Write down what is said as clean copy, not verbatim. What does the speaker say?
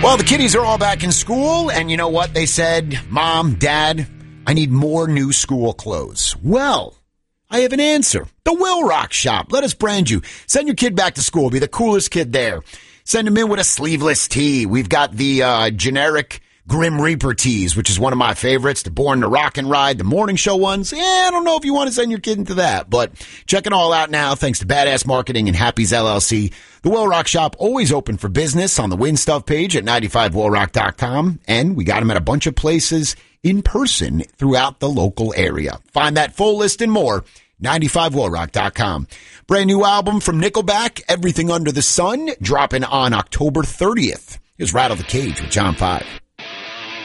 Well, the kiddies are all back in school, and you know what? They said, Mom, Dad, I need more new school clothes. Well, I have an answer. The Will Rock Shop. Let us brand you. Send your kid back to school. Be the coolest kid there. Send him in with a sleeveless tee. We've got the generic Grim Reaper tees, which is one of my favorites. The Born to Rock and Ride, the morning show ones. I don't know if you want to send your kid into that, but check it all out now thanks to Badass Marketing and Happy's LLC. The Will Rock Shop, always open for business on the Win Stuff page at 95willrock.com, and we got them at a bunch of places in person throughout the local area. Find that full list and more, 95willrock.com. Brand new album from Nickelback, Everything Under the Sun, dropping on October 30th. Here's Rattle the Cage with John 5.